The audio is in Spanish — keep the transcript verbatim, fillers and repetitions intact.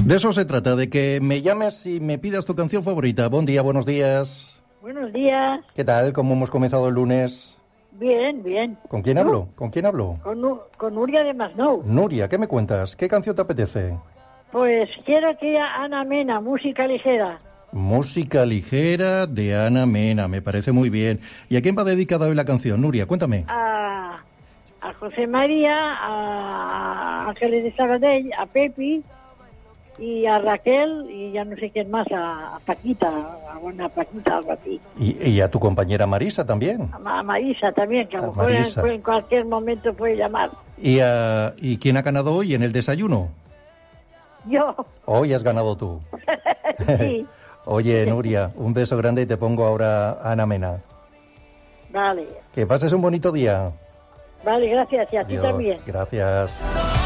De eso se trata, de que me llames y me pidas tu canción favorita. Buen día, buenos días. Buenos días. ¿Qué tal? ¿Cómo hemos comenzado el lunes? Bien, bien. ¿Con quién hablo? ¿Con quién hablo? Con, Nu- con Nuria de Masnou. Nuria, ¿qué me cuentas? ¿Qué canción te apetece? Pues quiero que Ana Mena, música ligera. Música ligera de Ana Mena, me parece muy bien. ¿Y a quién va dedicada hoy la canción, Nuria? Cuéntame. A, a José María, a Ángeles de Sabadell, a Pepi y a Raquel y ya no sé quién más, a, a Paquita, a una Paquita, algo así. Y, y a tu compañera Marisa también. A, Ma- a Marisa también, que a A lo mejor en, Marisa. en cualquier momento puede llamar. ¿Y, a, ¿Y quién ha ganado hoy en el desayuno? Yo, Hoy has ganado tú. sí, Oye, Nuria, un beso grande y te pongo ahora a Ana Mena. vale. Que pases un bonito día. Vale, gracias, y a ti Adiós. también. Gracias.